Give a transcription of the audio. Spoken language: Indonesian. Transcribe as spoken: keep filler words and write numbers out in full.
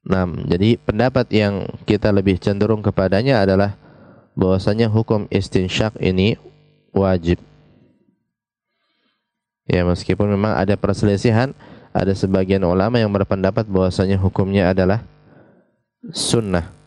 Nah, jadi pendapat yang kita lebih cenderung kepadanya adalah bahwasanya hukum istinsyak ini wajib. Ya, meskipun memang ada perselisihan, ada sebagian ulama yang berpendapat bahwasanya hukumnya adalah sunnah.